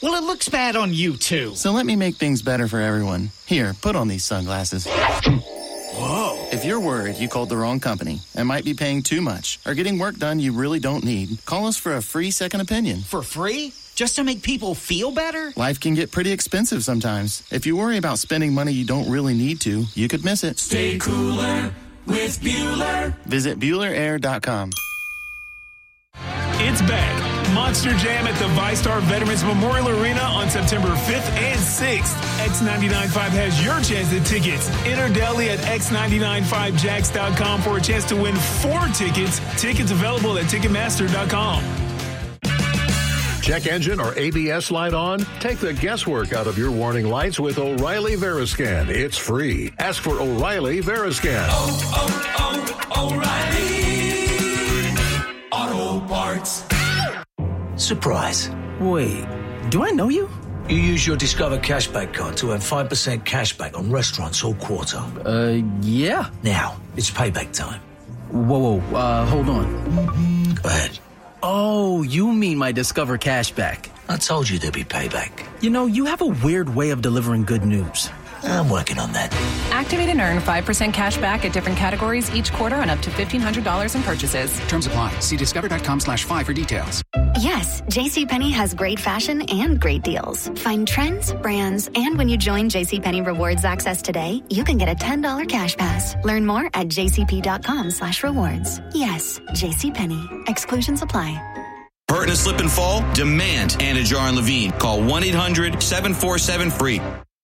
Well, it looks bad on you, too. So let me make things better for everyone. Here, put on these sunglasses. Whoa. If you're worried you called the wrong company and might be paying too much or getting work done you really don't need, call us for a free second opinion. For free? Just to make people feel better? Life can get pretty expensive sometimes. If you worry about spending money you don't really need to, you could miss it. Stay cooler with Bueller. Visit BuellerAir.com. It's back. Monster Jam at the VyStar Veterans Memorial Arena on September 5th and 6th. X995 has your chance at tickets. Enter daily at x995jacks.com for a chance to win 4 tickets. Tickets available at Ticketmaster.com. Check engine or ABS light on? Take the guesswork out of your warning lights with O'Reilly Veriscan. It's free. Ask for O'Reilly Veriscan. O'Reilly Auto Parts. Surprise. Wait, do I know you? You use your Discover Cashback card to earn 5% cashback on restaurants all quarter. Yeah. Now, it's payback time. Whoa, hold on. Go ahead. Oh, you mean my Discover Cashback. I told you there'd be payback. You know, you have a weird way of delivering good news. I'm working on that. Activate and earn 5% cash back at different categories each quarter and up to $1,500 in purchases. Terms apply. See discover.com/5 for details. Yes, JCPenney has great fashion and great deals. Find trends, brands, and when you join JCPenney Rewards Access today, you can get a $10 cash pass. Learn more at jcp.com/rewards. Yes, JCPenney. Exclusions apply. Hurt and slip and fall? Demand Anna Jar and Levine. Call 1-800-747-FREE.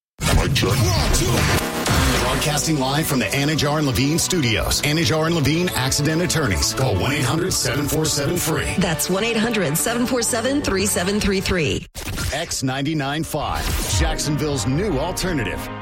Broadcasting live from the Anna Jar and Levine studios. Anna Jar and Levine Accident Attorneys. Call 1-800-747-FREE. That's 1-800-747-3733. X99.5, Jacksonville's new alternative.